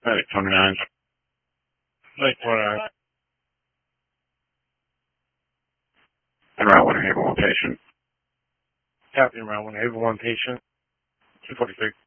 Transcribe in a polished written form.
Medic 29. Lake 29. En route 1, Haven 1 patient. Copy, around 1, Haven 1 patient. 243.